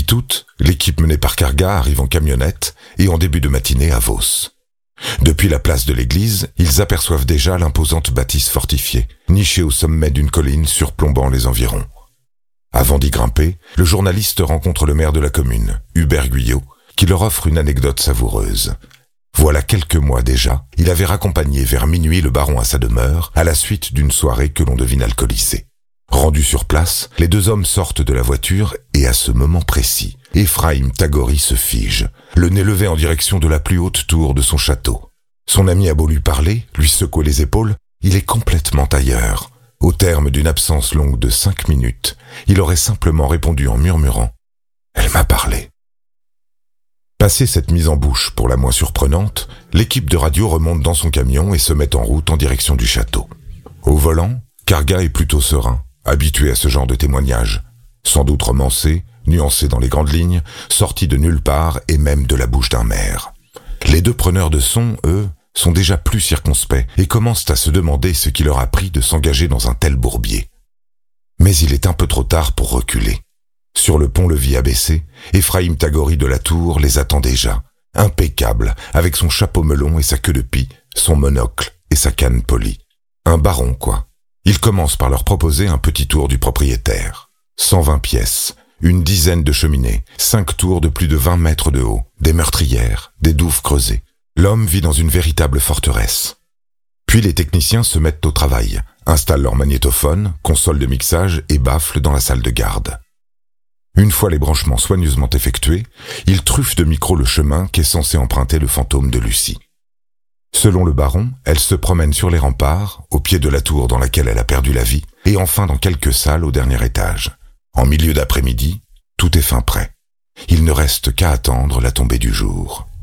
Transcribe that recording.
Vite août, l'équipe menée par Karga arrive en camionnette et en début de matinée à Vos. Depuis la place de l'église, ils aperçoivent déjà l'imposante bâtisse fortifiée, nichée au sommet d'une colline surplombant les environs. Avant d'y grimper, le journaliste rencontre le maire de la commune, Hubert Guyot, qui leur offre une anecdote savoureuse. Voilà quelques mois déjà, il avait raccompagné vers minuit le baron à sa demeure, à la suite d'une soirée que l'on devine alcoolisée. Rendus sur place, les deux hommes sortent de la voiture et à ce moment précis, Ephraim Tagori se fige, le nez levé en direction de la plus haute tour de son château. Son ami a beau lui parler, lui secouer les épaules, il est complètement ailleurs. Au terme d'une absence longue de 5 minutes, il aurait simplement répondu en murmurant « Elle m'a parlé ». Passé cette mise en bouche pour la moins surprenante, l'équipe de radio remonte dans son camion et se met en route en direction du château. Au volant, Karga est plutôt serein, habitué à ce genre de témoignages, sans doute romancé, nuancé dans les grandes lignes, sorti de nulle part et même de la bouche d'un maire. Les deux preneurs de son, eux, sont déjà plus circonspects et commencent à se demander ce qui leur a pris de s'engager dans un tel bourbier. Mais il est un peu trop tard pour reculer. Sur le pont-levis abaissé, Ephraim Tagori de la tour les attend déjà, impeccable, avec son chapeau melon et sa queue de pie, son monocle et sa canne polie. Un baron, quoi. Il commence par leur proposer un petit tour du propriétaire. 120 pièces, une dizaine de cheminées, 5 tours de plus de 20 mètres de haut, des meurtrières, des douves creusées. L'homme vit dans une véritable forteresse. Puis les techniciens se mettent au travail, installent leur magnétophone, console de mixage et baffles dans la salle de garde. Une fois les branchements soigneusement effectués, ils truffent de micros le chemin qu'est censé emprunter le fantôme de Lucie. Selon le baron, elle se promène sur les remparts, au pied de la tour dans laquelle elle a perdu la vie, et enfin dans quelques salles au dernier étage. En milieu d'après-midi, tout est fin prêt. Il ne reste qu'à attendre la tombée du jour.